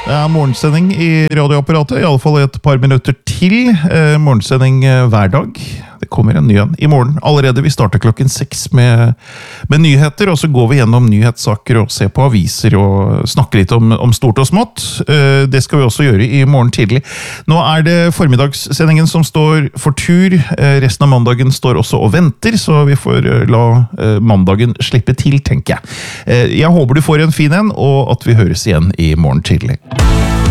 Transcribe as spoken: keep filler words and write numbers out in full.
Det er morgensending i radioapparatet, i alle fall et par minutter til. Eh, morgensending eh, hver dag. Det kommer en ny en i morgen allerede. Vi starter klokken seks med, med nyheter, og så går vi gjennom nyhetssaker og ser på aviser og snakker litt om, om stort og smått. Eh, det skal vi også gjøre i morgen tidlig. Nå er det formiddagssendingen som står for tur. Eh, resten av mandagen står også og venter, så vi får eh, la eh, mandagen slippe til, tenker jeg. Eh, jeg håper du får en fin en, og at vi høres igjen i morgen tidlig.